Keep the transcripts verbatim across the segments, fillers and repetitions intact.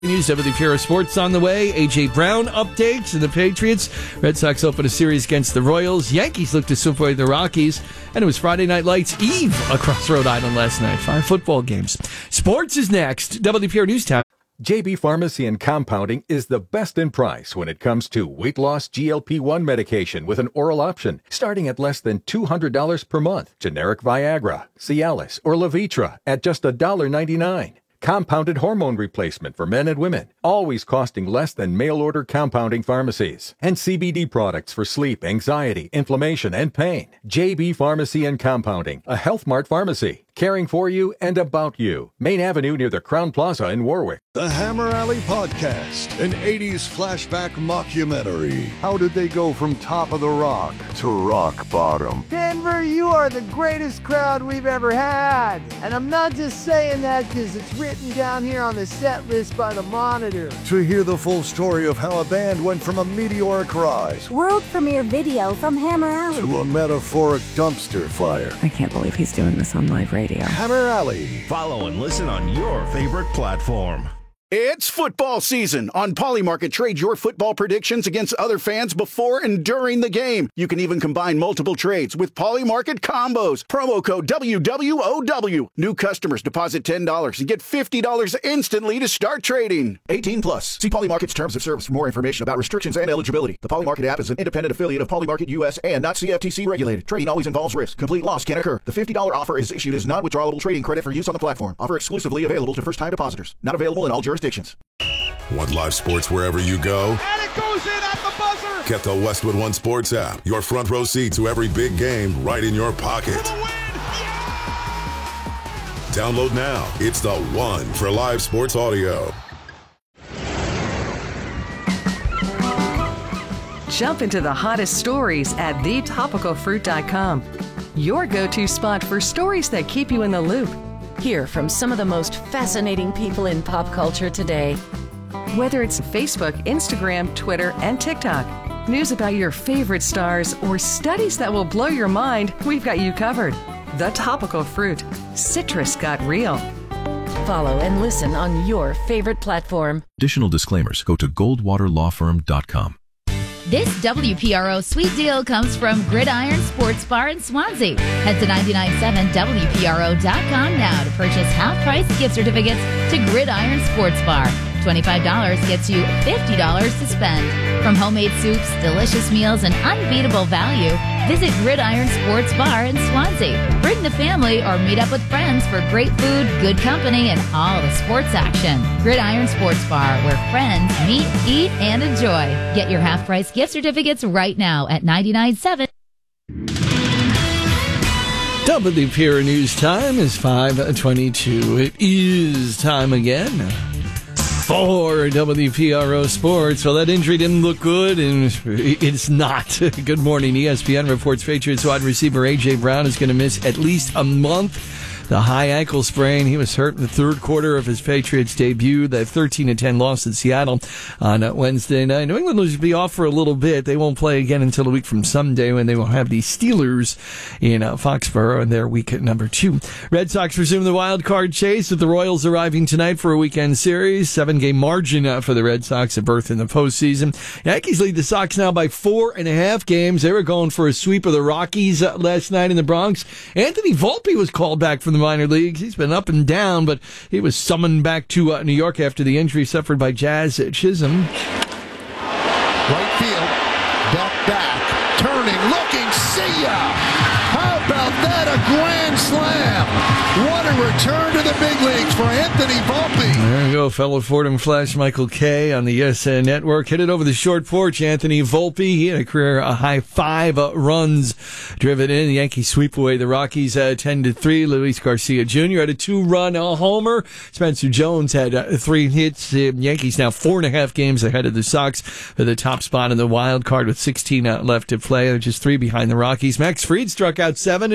News, W D P R Sports on the way. A J. Brown updates and the Patriots. Red Sox open a series against the Royals. Yankees look to sweep away the Rockies. And it was Friday Night Lights Eve across Rhode Island last night. Five football games. Sports is next. W D P R News Time. J B Pharmacy and Compounding is the best in price when it comes to weight loss G L P one medication with an oral option, starting at less than two hundred dollars per month. Generic Viagra, Cialis, or Levitra at just one dollar ninety-nine. Compounded hormone replacement for men and women, always costing less than mail-order compounding pharmacies. And C B D products for sleep, anxiety, inflammation, and pain. J B Pharmacy and Compounding, a Health Mart pharmacy, caring for you and about you. Main Avenue near the Crown Plaza in Warwick. The Hammer Alley Podcast, an eighties flashback mockumentary. How did they go from top of the rock to rock bottom? Denver, you are the greatest crowd we've ever had. And I'm not just saying that because it's written down here on the set list by the Monitor. To hear the full story of how a band went from a meteoric rise, world premiere video from Hammer Alley, to a metaphoric dumpster fire. I can't believe he's doing this on live radio. Hammer Alley. Follow and listen on your favorite platform. It's football season. On Polymarket, trade your football predictions against other fans before and during the game. You can even combine multiple trades with Polymarket combos. Promo code W W O W. New customers deposit ten dollars and get fifty dollars instantly to start trading. eighteen plus. See Polymarket's terms of service for more information about restrictions and eligibility. The Polymarket app is an independent affiliate of Polymarket U S and not C F T C regulated. Trading always involves risk. Complete loss can occur. The fifty dollars offer is issued as non-withdrawable trading credit for use on the platform. Offer exclusively available to first-time depositors. Not available in all jurisdictions. Want live sports wherever you go? And it goes in at the buzzer! Get the Westwood One Sports app. Your front row seat to every big game right in your pocket. For the win! Yeah! Download now. It's the one for live sports audio. Jump into the hottest stories at the topical fruit dot com. Your go-to spot for stories that keep you in the loop. Hear from some of the most fascinating people in pop culture today. Whether it's Facebook, Instagram, Twitter, and TikTok, news about your favorite stars, or studies that will blow your mind, we've got you covered. The Topical Fruit. Citrus got real. Follow and listen on your favorite platform. Additional disclaimers. Go to goldwater law firm dot com. This W P R O sweet deal comes from Gridiron Sports Bar in Swansea. Head to nine nine seven W P R O dot com now to purchase half-price gift certificates to Gridiron Sports Bar. twenty-five dollars gets you fifty dollars to spend. From homemade soups, delicious meals, and unbeatable value, visit Gridiron Sports Bar in Swansea. Bring the family or meet up with friends for great food, good company, and all the sports action. Gridiron Sports Bar, where friends meet, eat, and enjoy. Get your half-price gift certificates right now at nine nine seven. W P R News time is five twenty-two. It is time again for W P R O Sports. Well, that injury didn't look good, and it's not. Good morning. E S P N reports Patriots wide receiver A J. Brown is going to miss at least a month. The high ankle sprain. He was hurt in the third quarter of his Patriots debut. The thirteen to ten loss in Seattle on Wednesday night. New England will be off for a little bit. They won't play again until a week from Sunday when they will have the Steelers in uh, Foxborough in their week at number two. Red Sox resume the wild card chase with the Royals arriving tonight for a weekend series. Seven game margin uh, for the Red Sox, a berth in the postseason. Yankees lead the Sox now by four and a half games. They were going for a sweep of the Rockies uh, last night in the Bronx. Anthony Volpe was called back from the minor leagues. He's been up and down, but he was summoned back to uh, New York after the injury suffered by Jazz Chisholm. Right field, duck back, turning, looking, see ya! How about that, a grand slam? What a return to the big leagues for Anthony Volpe. There you go, fellow Fordham Flash Michael Kay on the E S N Network. Hit it over the short porch, Anthony Volpe. He had a career a high five uh, runs driven in. The Yankees sweep away the Rockies uh, ten to three. Luis Garcia Junior had a two-run uh, homer. Spencer Jones had uh, three hits. The Yankees now four and a half games ahead of the Sox for the top spot in the wild card with sixteen uh, left to play. They're just three behind the Rockies. Max Fried struck out seven in his third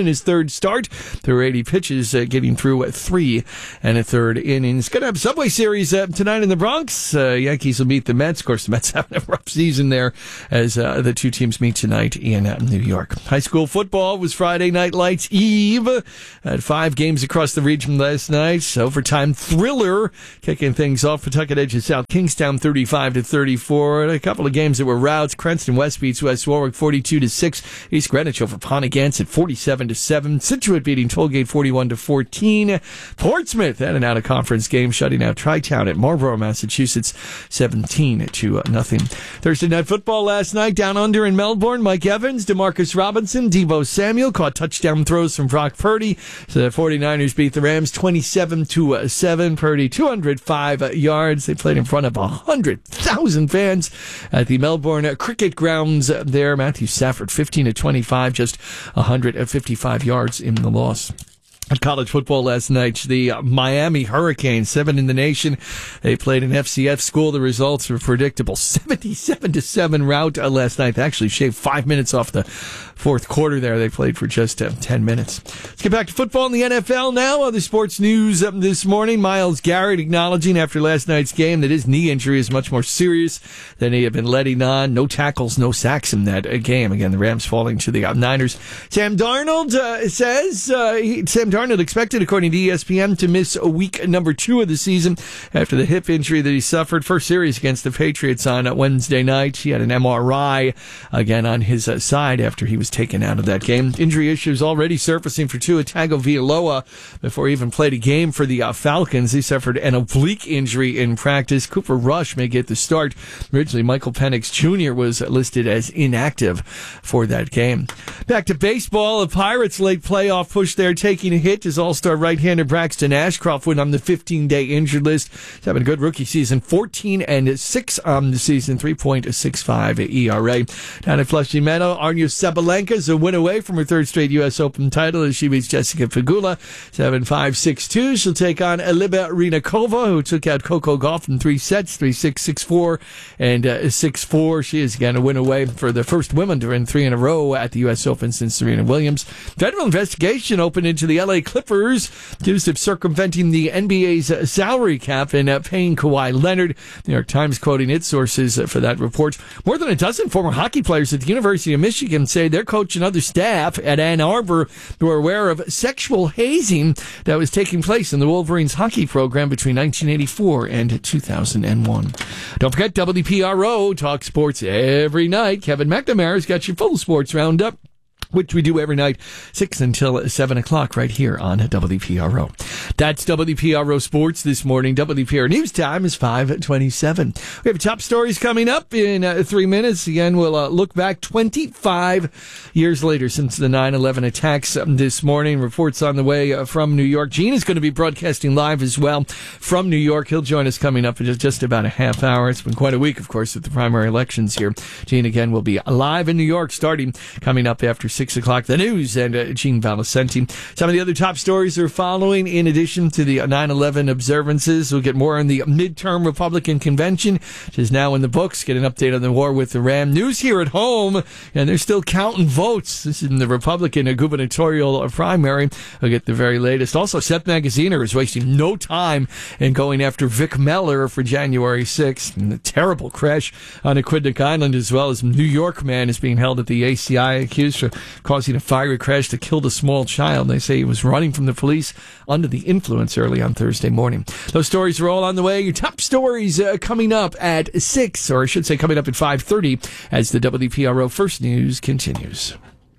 third start. There were eighty pitches, uh, getting through uh, three and a third innings. Going to have Subway Series uh, tonight in the Bronx. Uh, Yankees will meet the Mets. Of course, the Mets having a rough season there as uh, the two teams meet tonight in uh, New York. High school football was Friday Night Lights Eve. Had five games across the region last night. Overtime thriller kicking things off. Pawtucket edges South Kingstown thirty-five to thirty-four. A couple of games that were routes. Cranston West beats West Warwick forty-two to six. East Greenwich over Pontiac forty-seven to seven. Situate beating Tollgate forty-one to fourteen. Portsmouth had an out-of-conference game shutting out Tri-Town at Marlborough, Massachusetts seventeen to nothing. Thursday Night Football last night down under in Melbourne. Mike Evans, DeMarcus Robinson, Deebo Samuel caught touchdown throws from Brock Purdy. So the 49ers beat the Rams twenty-seven to seven. Purdy two hundred five yards. They played in front of one hundred thousand fans at the Melbourne Cricket Grounds there. Matthew Stafford fifteen to twenty-five, just one hundred fifty-five yards in the loss. At college football last night, the Miami Hurricanes, seven in the nation. They played an F C F school. The results were predictable. seventy-seven to seven rout uh, last night. They actually shaved five minutes off the fourth quarter there. They played for just uh, ten minutes. Let's get back to football in the N F L now. Other sports news um, this morning. Myles Garrett acknowledging after last night's game that his knee injury is much more serious than he had been letting on. No tackles, no sacks in that uh, game. Again, the Rams falling to the uh, Niners. Sam Darnold uh, says, uh, he, Sam Darnold expected, according to E S P N, to miss a week number two of the season after the hip injury that he suffered. First series against the Patriots on Wednesday night. He had an M R I again on his uh, side after he was taken out of that game. Injury issues already surfacing for Tua Tagovailoa before he even played a game for the uh, Falcons. He suffered an oblique injury in practice. Cooper Rush may get the start. Originally, Michael Penix Junior was listed as inactive for that game. Back to baseball. The Pirates' late playoff push there, taking a hit as all-star right-hander Braxton Ashcroft went on the fifteen-day injured list. He's having a good rookie season, fourteen and six on the season, three point six five E R A. Down at Flushing Meadow, Arnya Sabalenka is a win away from her third straight U S Open title as she beats Jessica Pegula seven five, six two. She'll take on Eliba Rynakova, who took out Coco Gauff in three sets, three six, six four, and uh, six four. She is again a win away for the first woman to win three in a row at the U S Open since Serena Williams. Federal investigation opened into the L A Clippers, accused of circumventing the N B A's salary cap and uh, paying Kawhi Leonard. New York Times quoting its sources for that report. More than a dozen former hockey players at the University of Michigan say their coach and other staff at Ann Arbor were aware of sexual hazing that was taking place in the Wolverines hockey program between nineteen eighty-four and two thousand one. Don't forget, W P R O talks sports every night. Kevin McNamara's got your full sports roundup, which we do every night, six until seven o'clock, right here on W P R O. That's W P R O Sports this morning. W P R News time is five twenty-seven. We have top stories coming up in uh, three minutes. Again, we'll uh, look back twenty-five years later since the nine eleven attacks um, this morning. Reports on the way uh, from New York. Gene is going to be broadcasting live as well from New York. He'll join us coming up in just, just about a half hour. It's been quite a week, of course, with the primary elections here. Gene, again, will be live in New York starting coming up after six o'clock. The news and uh, Gene Valicenti. Some of the other top stories are following. In addition to the nine eleven observances, we'll get more on the midterm Republican convention, which is now in the books. Get an update on the war with Iran. News here at home, and they're still counting votes. This is in the Republican gubernatorial primary. We'll get the very latest. Also, Seth Magaziner is wasting no time in going after Vic Meller for January sixth. And the terrible crash on Aquidneck Island, as well as New York man is being held at the A C I accused for causing a fiery crash that killed a small child. They say he was running from the police under the influence early on Thursday morning. Those stories are all on the way. Your top stories uh, coming up at six, or I should say coming up at five thirty as the W P R O First News continues.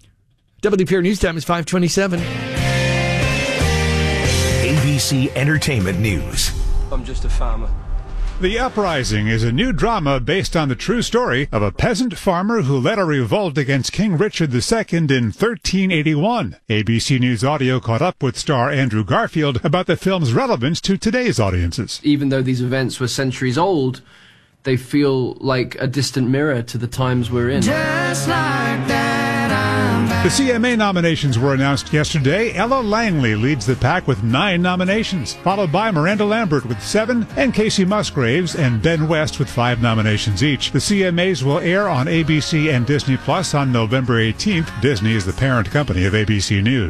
W P R News time is five twenty-seven. A B C Entertainment News. I'm just a farmer. The Uprising is a new drama based on the true story of a peasant farmer who led a revolt against King Richard the Second in thirteen eighty-one. A B C News Audio caught up with star Andrew Garfield about the film's relevance to today's audiences. Even though these events were centuries old, they feel like a distant mirror to the times we're in. Just like that, I'm back. The C M A nominations were announced yesterday. Ella Langley leads the pack with nine nominations, followed by Miranda Lambert with seven, and Casey Musgraves and Ben West with five nominations each. The C M As will air on A B C and Disney Plus on November eighteenth. Disney is the parent company of A B C News.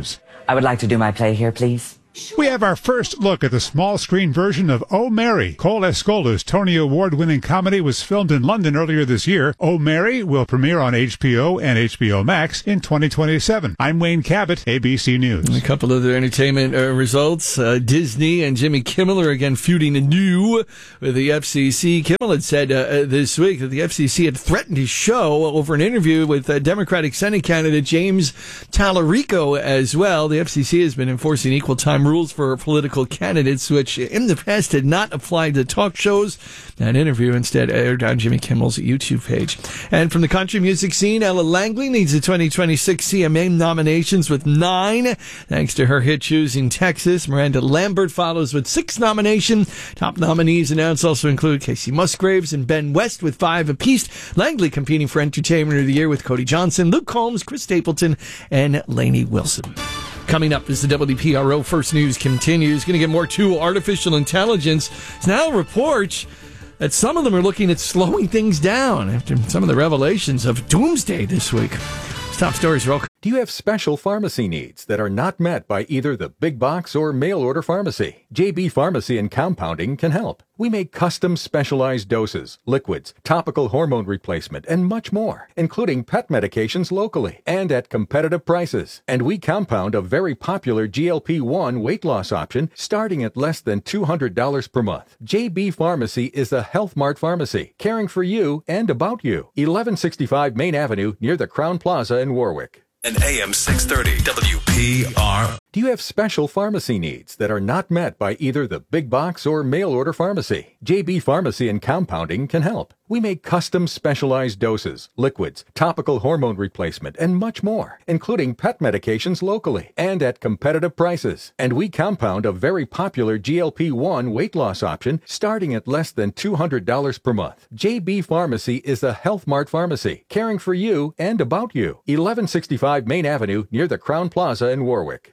I would like to do my play here, please. We have our first look at the small screen version of Oh Mary. Cole Escola's Tony Award-winning comedy was filmed in London earlier this year. Oh Mary will premiere on H B O and H B O Max in twenty twenty-seven. I'm Wayne Cabot, A B C News. A couple other entertainment uh, results. Uh, Disney and Jimmy Kimmel are again feuding anew with the F C C. Kimmel had said uh, this week that the F C C had threatened his show over an interview with uh, Democratic Senate candidate James Tallarico as well. The F C C has been enforcing equal time rules for political candidates, which in the past had not applied to talk shows. That interview instead aired on Jimmy Kimmel's YouTube page. And from the country music scene, Ella Langley leads the twenty twenty-six C M A nominations with nine, thanks to her hit Choosing Texas. Miranda Lambert follows with six nominations. Top nominees announced also include Casey Musgraves and Ben West with five apiece. Langley competing for Entertainment of the Year with Cody Johnson, Luke Combs, Chris Stapleton, and Lainey Wilson. Coming up as the W P R O First News continues, going to get more to artificial intelligence. It's now reports that some of them are looking at slowing things down after some of the revelations of doomsday this week. Top stories, Roke. Do you have special pharmacy needs that are not met by either the big box or mail order pharmacy? J B Pharmacy and Compounding can help. We make custom specialized doses, liquids, topical hormone replacement, and much more, including pet medications locally and at competitive prices. And we compound a very popular G L P one weight loss option starting at less than two hundred dollars per month. J B Pharmacy is a Health Mart pharmacy, caring for you and about you. eleven sixty-five Main Avenue near the Crown Plaza in Warwick. And A M six thirty W P R. Do you have special pharmacy needs that are not met by either the big box or mail order pharmacy? J B Pharmacy and Compounding can help. We make custom specialized doses, liquids, topical hormone replacement, and much more, including pet medications locally and at competitive prices. And we compound a very popular G L P one weight loss option starting at less than two hundred dollars per month. J B Pharmacy is a Health Mart pharmacy, caring for you and about you. eleven sixty-five Main Avenue near the Crown Plaza in Warwick.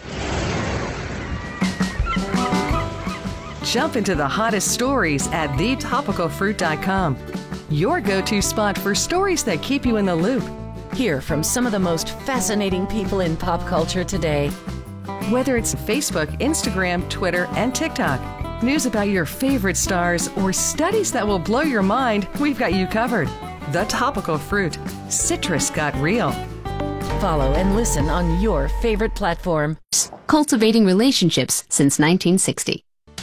Jump into the hottest stories at the topical fruit dot com. Your go-to spot for stories that keep you in the loop. Hear from some of the most fascinating people in pop culture today. Whether it's Facebook, Instagram, Twitter, and TikTok, news about your favorite stars, or studies that will blow your mind, we've got you covered. The Topical Fruit. Citrus got real. Follow and listen on your favorite platform. Cultivating relationships since nineteen sixty.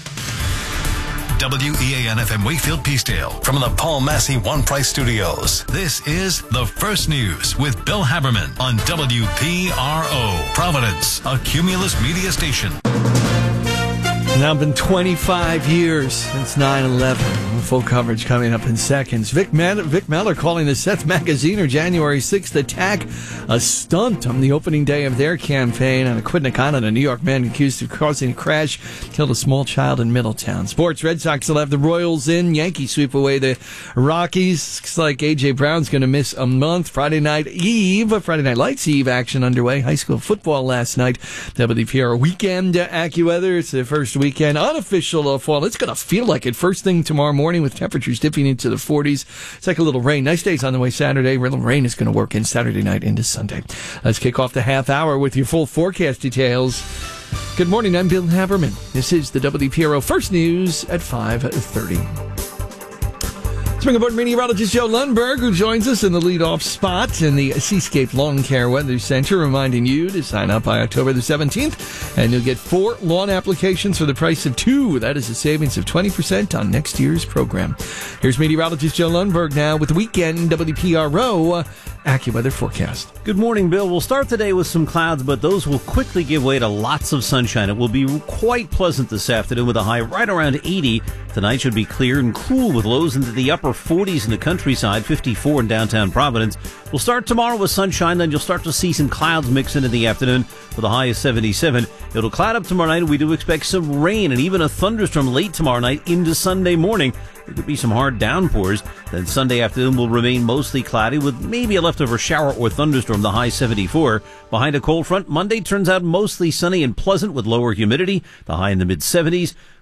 W E A N F M Wakefield Peacedale from the Paul Massey One Price Studios. This is The First News with Bill Haberman on W P R O, Providence, a Cumulus media station. Now been twenty-five years since nine eleven. Full coverage coming up in seconds. Vic, Man- Vic Meller calling the Seth Magaziner January sixth attack a stunt on the opening day of their campaign on Aquidneck Island. A New York man accused of causing a crash killed a small child in Middletown. Sports, Red Sox will have the Royals in. Yankees sweep away the Rockies. Looks like A J. Brown's going to miss a month. Friday Night Eve, Friday Night Lights Eve action underway. High school football last night. W P R weekend uh, AccuWeather. It's the first week. Weekend, unofficial uh, fall. It's going to feel like it first thing tomorrow morning with temperatures dipping into the forties. It's like a little rain. Nice days on the way Saturday. Little rain is going to work in Saturday night into Sunday. Let's kick off the half hour with your full forecast details. Good morning. I'm Bill Haberman. This is the W P R O First News at five thirty. Let's bring aboard meteorologist Joe Lundberg, who joins us in the leadoff spot in the Seascape Lawn Care Weather Center, reminding you to sign up by October the seventeenth, and you'll get four lawn applications for the price of two. That is a savings of twenty percent on next year's program. Here's meteorologist Joe Lundberg now with the weekend W P R O AccuWeather forecast. Good morning, Bill. We'll start today with some clouds, but those will quickly give way to lots of sunshine. It will be quite pleasant this afternoon with a high right around eighty. Tonight should be clear and cool with lows into the upper forties in the countryside, fifty-four in downtown Providence. We'll start tomorrow with sunshine, then you'll start to see some clouds mix into the afternoon with a high of seventy-seven. It'll cloud up tomorrow night, and we do expect some rain and even a thunderstorm late tomorrow night into Sunday morning. There could be some hard downpours. Then Sunday afternoon will remain mostly cloudy with maybe a leftover shower or thunderstorm, the high seventy-four. Behind a cold front, Monday turns out mostly sunny and pleasant with lower humidity, the high in the mid-seventies.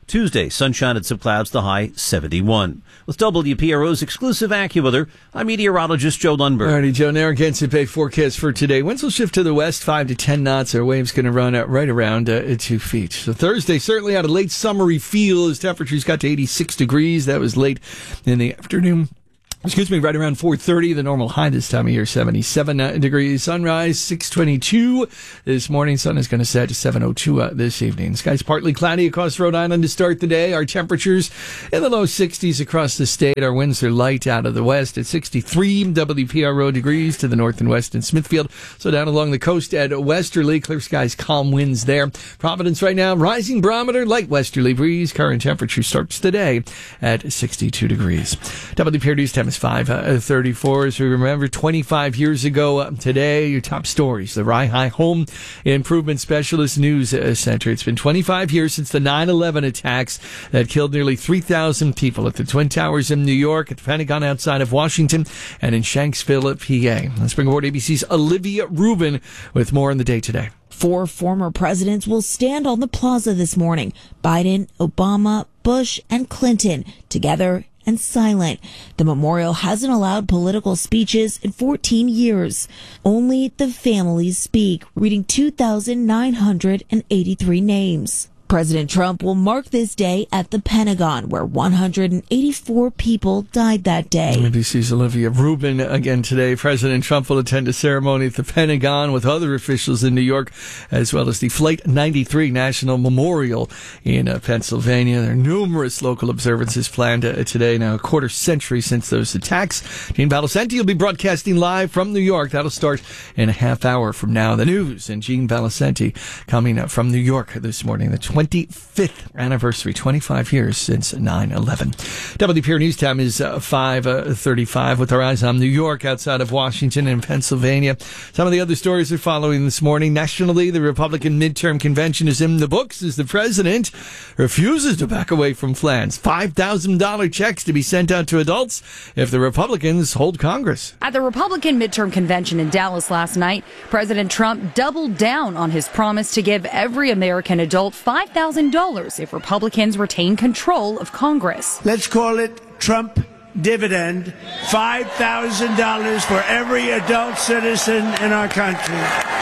Tuesday, sunshine and some clouds, the high seventy-one. With W P R O's exclusive AccuWeather, I'm meteorologist Joe Lundberg. All righty, Joe. Narragansett Bay forecast for today. Winds will shift to the west, five to ten knots. Our waves going to run out right around uh, two feet. So Thursday certainly had a late summery feel as temperatures got to eighty-six degrees. That was late in the afternoon. Excuse me, right around four thirty, the normal high this time of year, seventy-seven uh, degrees. Sunrise, six twenty-two this morning. Sun is going to set to seven oh two uh, this evening. Skies partly cloudy across Rhode Island to start the day. Our temperatures in the low sixties across the state. Our winds are light out of the west at sixty-three W P R O degrees to the north and west in Smithfield. So down along the coast at Westerly, clear skies, calm winds there. Providence right now, rising barometer, light westerly breeze. Current temperature starts the day at sixty-two degrees. W P R News time is five thirty-four. As we remember, twenty-five years ago uh, today, your top stories, the Rye High Home Improvement Specialist News uh, Center. It's been twenty-five years since the nine eleven attacks that killed nearly three thousand people at the Twin Towers in New York, at the Pentagon outside of Washington, and in Shanksville, P A. Let's bring aboard A B C's Olivia Rubin with more on the day today. Four former presidents will stand on the plaza this morning. Biden, Obama, Bush, and Clinton, together and silent. The memorial hasn't allowed political speeches in fourteen years. Only the families speak, reading two thousand nine hundred eighty-three names. President Trump will mark this day at the Pentagon, where one hundred eighty-four people died that day. A B C's Olivia Rubin again today. President Trump will attend a ceremony at the Pentagon with other officials in New York, as well as the Flight ninety-three National Memorial in uh, Pennsylvania. There are numerous local observances planned uh, today, now a quarter century since those attacks. Gene Valicenti will be broadcasting live from New York. That'll start in a half hour from now. The news and Gene Valicenti coming up from New York this morning. The twenty-fifth anniversary, twenty-five years since nine eleven. W P R News time is uh, five thirty-five with our eyes on New York, outside of Washington and Pennsylvania. Some of the other stories we're following this morning. Nationally, the Republican midterm convention is in the books as the president refuses to back away from plans. five thousand dollars checks to be sent out to adults if the Republicans hold Congress. At the Republican midterm convention in Dallas last night, President Trump doubled down on his promise to give every American adult five thousand dollars if Republicans retain control of Congress. Let's call it Trump dividend, five thousand dollars for every adult citizen in our country.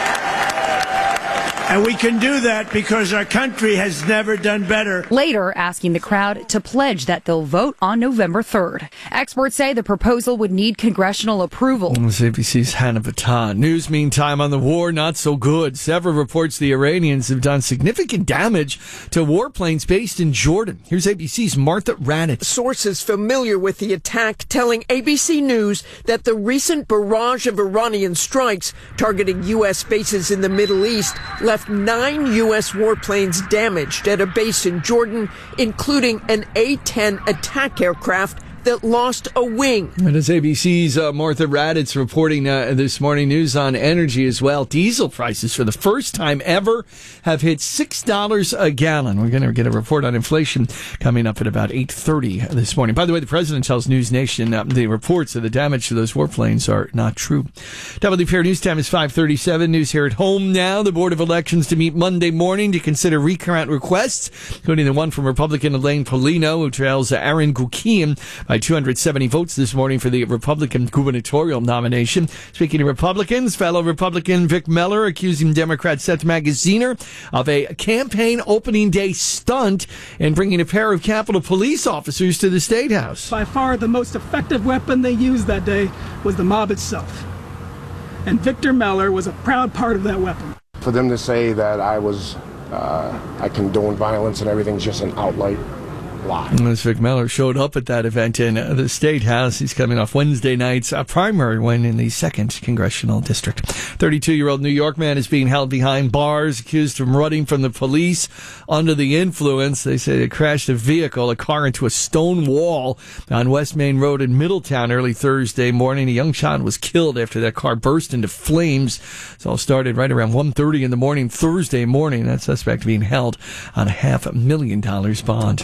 And we can do that because our country has never done better. Later, asking the crowd to pledge that they'll vote on November third. Experts say the proposal would need congressional approval. This is A B C's Hannah Baton. News, meantime, on the war, not so good. Several reports the Iranians have done significant damage to warplanes based in Jordan. Here's A B C's Martha Raddatz. Sources familiar with the attack telling A B C News that the recent barrage of Iranian strikes targeting U S bases in the Middle East left nine U S warplanes damaged at a base in Jordan, including an A ten attack aircraft that lost a wing. And as A B C's uh, Martha Raddatz reporting uh, this morning, news on energy as well. Diesel prices for the first time ever have hit six dollars a gallon. We're going to get a report on inflation coming up at about eight thirty this morning. By the way, the president tells News Nation uh, the reports of the damage to those warplanes are not true. W P R News time is five thirty-seven. News here at home now. The Board of Elections to meet Monday morning to consider recount requests, including the one from Republican Elaine Paulino, who trails uh, Aaron Gukian by two hundred seventy votes this morning for the Republican gubernatorial nomination. Speaking of Republicans, fellow Republican Vic Meller accusing Democrat Seth Magaziner of a campaign opening day stunt and bringing a pair of Capitol Police officers to the State House. By far the most effective weapon they used that day was the mob itself. And Victor Meller was a proud part of that weapon. For them to say that I was, uh, I condone violence and everything's just an outright lie. As Vic Meller showed up at that event in uh, the State House. He's coming off Wednesday night's uh, primary win in the second Congressional District. thirty-two-year-old New York man is being held behind bars, accused of running from the police under the influence. They say they crashed a vehicle, a car, into a stone wall on West Main Road in Middletown early Thursday morning. A young child was killed after that car burst into flames. It all started right around one thirty in the morning Thursday morning. That suspect being held on a half a million dollars bond. In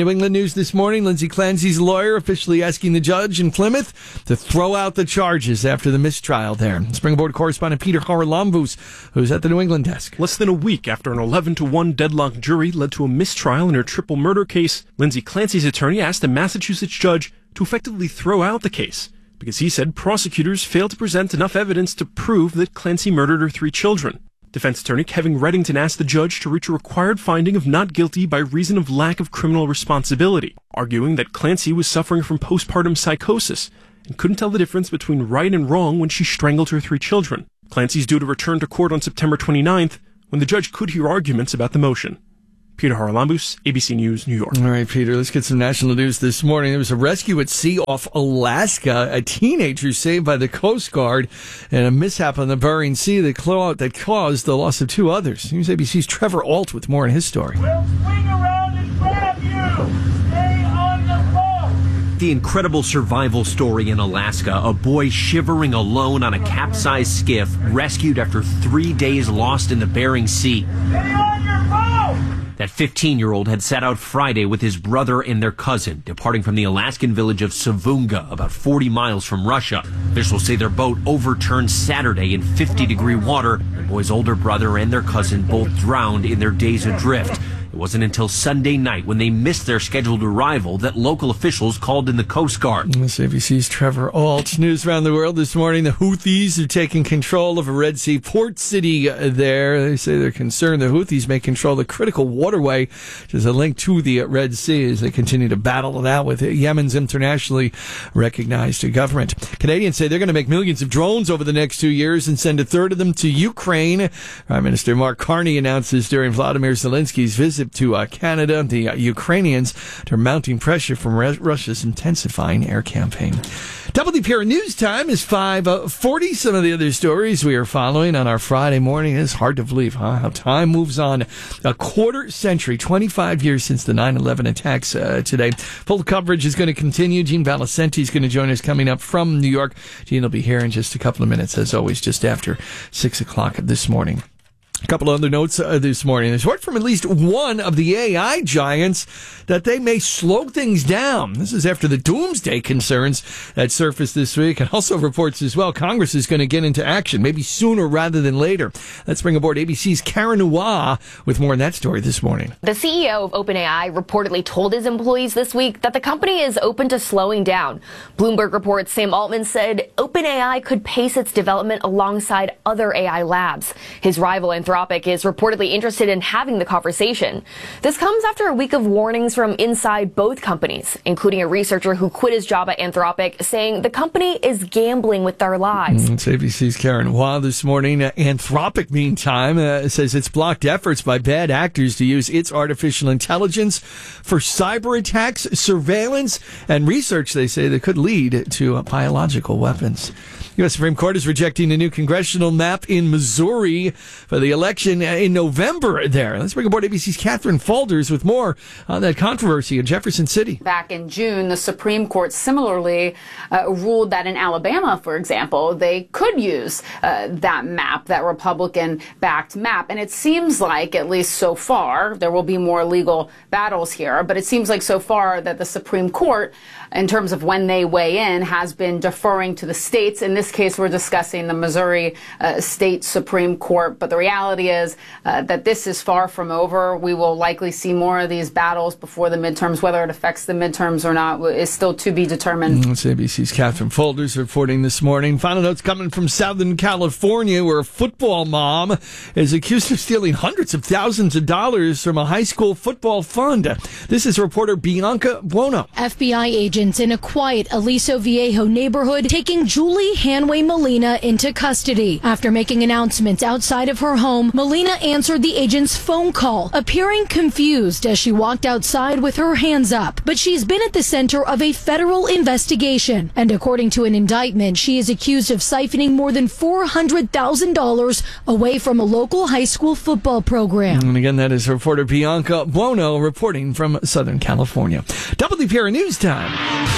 New England news this morning, Lindsay Clancy's lawyer officially asking the judge in Plymouth to throw out the charges after the mistrial there. Springboard correspondent Peter Haralambous, who's at the New England desk. Less than a week after an eleven to one deadlock jury led to a mistrial in her triple murder case, Lindsay Clancy's attorney asked a Massachusetts judge to effectively throw out the case because he said prosecutors failed to present enough evidence to prove that Clancy murdered her three children. Defense attorney Kevin Reddington asked the judge to reach a required finding of not guilty by reason of lack of criminal responsibility, arguing that Clancy was suffering from postpartum psychosis and couldn't tell the difference between right and wrong when she strangled her three children. Clancy's due to return to court on September twenty-ninth, when the judge could hear arguments about the motion. Peter Haralambous, A B C News, New York. All right, Peter, let's get some national news this morning. There was a rescue at sea off Alaska. A teenager saved by the Coast Guard and a mishap on the Bering Sea that, clo- that caused the loss of two others. Here's A B C's Trevor Alt with more on his story. We'll swing around and grab you. Stay on the boat. The incredible survival story in Alaska. A boy shivering alone on a capsized skiff, rescued after three days lost in the Bering Sea. Stay on your boat. That fifteen-year-old had set out Friday with his brother and their cousin, departing from the Alaskan village of Savunga, about forty miles from Russia. Officials say their boat overturned Saturday in fifty-degree water. The boy's older brother and their cousin both drowned in their days adrift. It wasn't until Sunday night, when they missed their scheduled arrival, that local officials called in the Coast Guard. This A B C's Trevor Alt. News around the world this morning. The Houthis are taking control of a Red Sea port city there. They say they're concerned the Houthis may control the critical waterway, which is a link to the Red Sea, as they continue to battle it out with Yemen's internationally recognized government. Canadians say they're going to make millions of drones over the next two years and send a third of them to Ukraine. Prime Minister Mark Carney announces during Vladimir Zelensky's visit to uh, Canada. The uh, Ukrainians are mounting pressure from Re- Russia's intensifying air campaign. W P R News Time is five forty. Some of the other stories we are following on our Friday morning. It's hard to believe, huh? How time moves on. A quarter century, twenty-five years since the nine eleven attacks uh, today. Full coverage is going to continue. Gene Valicenti is going to join us coming up from New York. Gene will be here in just a couple of minutes, as always, just after six o'clock this morning. A couple of other notes uh, this morning. There's word from at least one of the A I giants that they may slow things down. This is after the doomsday concerns that surfaced this week, and also reports as well Congress is going to get into action, maybe sooner rather than later. Let's bring aboard A B C's Karen Noir with more on that story this morning. The C E O of OpenAI reportedly told his employees this week that the company is open to slowing down. Bloomberg reports Sam Altman said OpenAI could pace its development alongside other A I labs. His rival Anthropic is reportedly interested in having the conversation. This comes after a week of warnings from inside both companies, including a researcher who quit his job at Anthropic, saying the company is gambling with our lives. It's A B C's Karen Noir this morning. Uh, Anthropic, meantime, uh, says it's blocked efforts by bad actors to use its artificial intelligence for cyber attacks, surveillance, and research, they say, that could lead to uh, biological weapons. U S Supreme Court is rejecting a new congressional map in Missouri for the election in November there. Let's bring aboard A B C's Catherine Faulders with more on that controversy in Jefferson City. Back in June, the Supreme Court similarly uh, ruled that in Alabama, for example, they could use uh, that map, that Republican-backed map. And it seems like, at least so far, there will be more legal battles here, but it seems like so far that the Supreme Court, in terms of when they weigh in, has been deferring to the states. In this case, we're discussing the Missouri uh, State Supreme Court. But the reality is uh, that this is far from over. We will likely see more of these battles before the midterms. Whether it affects the midterms or not is still to be determined. It's A B C's Catherine Faulders reporting this morning. Final notes coming from Southern California, where a football mom is accused of stealing hundreds of thousands of dollars from a high school football fund. This is reporter Bianca Buono. F B I agents in a quiet Aliso Viejo neighborhood taking Julie Hanway Molina into custody. After making announcements outside of her home, Molina answered the agent's phone call, appearing confused as she walked outside with her hands up. But she's been at the center of a federal investigation. And according to an indictment, she is accused of siphoning more than four hundred thousand dollars away from a local high school football program. And again, that is reporter Bianca Buono reporting from Southern California. W P R News Time.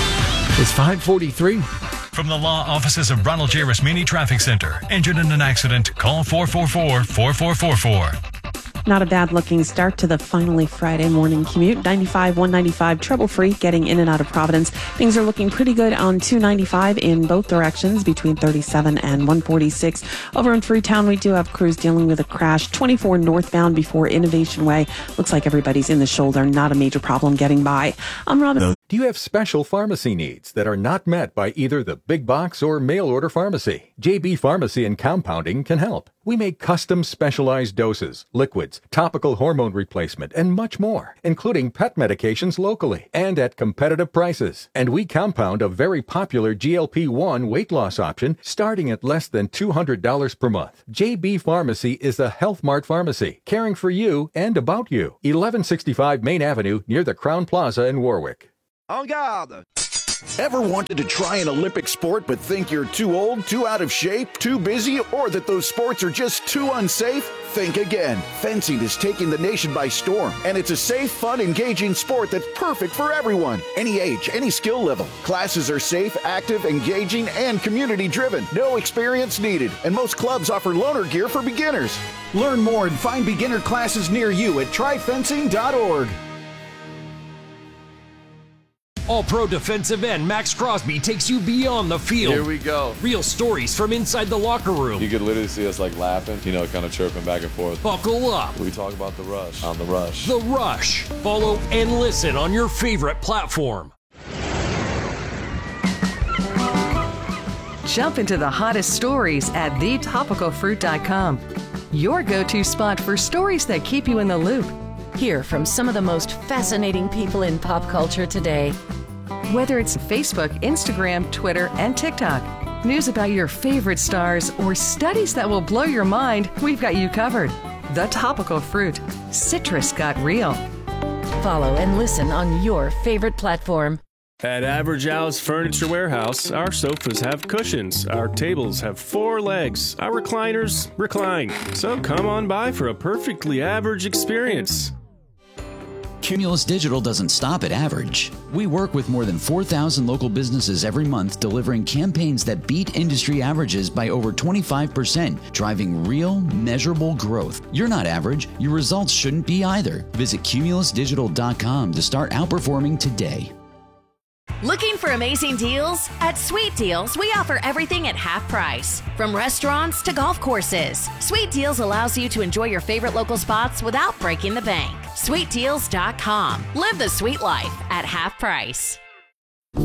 It's five forty-three. From the law offices of Ronald J. Rasmini Traffic Center. Injured in an accident? Call four four four, four four four four. Not a bad looking start to the finally Friday morning commute. ninety-five, one ninety-five, trouble free getting in and out of Providence. Things are looking pretty good on two ninety-five in both directions between thirty-seven and one forty-six. Over in Freetown, we do have crews dealing with a crash. twenty-four northbound before Innovation Way. Looks like everybody's in the shoulder. Not a major problem getting by. I'm Robin. Do you have special pharmacy needs that are not met by either the big box or mail order pharmacy? J B Pharmacy and Compounding can help. We make custom specialized doses, liquids, topical hormone replacement, and much more, including pet medications locally and at competitive prices. And we compound a very popular G L P one weight loss option starting at less than two hundred dollars per month. J B Pharmacy is a Health Mart pharmacy, caring for you and about you. eleven sixty-five Main Avenue near the Crown Plaza in Warwick. En garde! Ever wanted to try an Olympic sport but think you're too old, too out of shape, too busy, or that those sports are just too unsafe? Think again. Fencing is taking the nation by storm, and it's a safe, fun, engaging sport that's perfect for everyone. Any age, any skill level. Classes are safe, active, engaging, and community-driven. No experience needed, and most clubs offer loaner gear for beginners. Learn more and find beginner classes near you at try fencing dot org. All-Pro defensive end Max Crosby takes you beyond the field. Here we go. Real stories from inside the locker room. You could literally see us like laughing, you know, kind of chirping back and forth. Buckle up. We talk about the rush on the rush. The Rush. Follow and listen on your favorite platform. Jump into the hottest stories at the topical fruit dot com. Your go-to spot for stories that keep you in the loop. Hear from some of the most fascinating people in pop culture today. Whether it's Facebook, Instagram, Twitter, and TikTok, news about your favorite stars, or studies that will blow your mind, we've got you covered. The Topical Fruit. Citrus got real. Follow and listen on your favorite platform. At Average Al's Furniture Warehouse, our sofas have cushions, our tables have four legs, our recliners recline. So come on by for a perfectly average experience. Cumulus Digital doesn't stop at average. We work with more than four thousand local businesses every month, delivering campaigns that beat industry averages by over twenty-five percent, driving real, measurable growth. You're not average. Your results shouldn't be either. Visit cumulus digital dot com to start outperforming today. Looking for amazing deals? At Sweet Deals, we offer everything at half price. From restaurants to golf courses, Sweet Deals allows you to enjoy your favorite local spots without breaking the bank. sweet deals dot com. Live the sweet life at half price.